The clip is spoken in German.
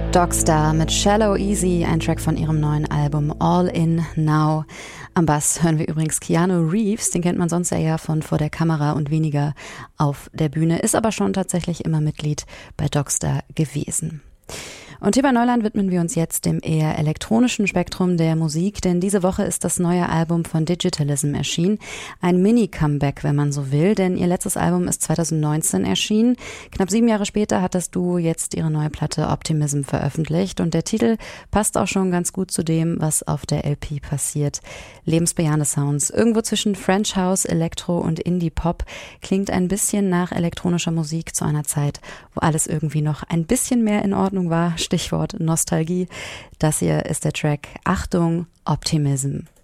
Dogstar mit Shallow Easy, ein Track von ihrem neuen Album All In Now. Am Bass hören wir übrigens Keanu Reeves, den kennt man sonst eher von vor der Kamera und weniger auf der Bühne, ist aber schon tatsächlich immer Mitglied bei Dogstar gewesen. Und hier bei Neuland widmen wir uns jetzt dem eher elektronischen Spektrum der Musik, denn diese Woche ist das neue Album von Digitalism erschienen. Ein Mini-Comeback, wenn man so will, denn ihr letztes Album ist 2019 erschienen. Knapp 7 Jahre später hat das Duo jetzt ihre neue Platte Optimism veröffentlicht und der Titel passt auch schon ganz gut zu dem, was auf der LP passiert. Lebensbejahende Sounds, irgendwo zwischen French House, Elektro und Indie-Pop, klingt ein bisschen nach elektronischer Musik zu einer Zeit, wo alles irgendwie noch ein bisschen mehr in Ordnung war. Stichwort Nostalgie. Das hier ist der Track Achtung, Optimism.